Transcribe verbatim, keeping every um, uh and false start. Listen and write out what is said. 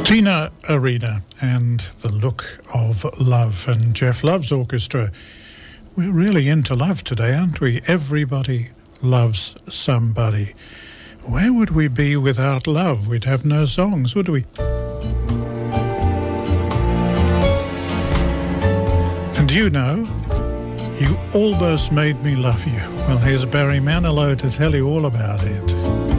Tina Arena and The Look of Love, and Geoff Love's orchestra. We're really into love today, aren't we? Everybody loves somebody. Where would we be without love? We'd have no songs, would we? And you know, you almost made me love you. Well, here's Barry Manilow to tell you all about it.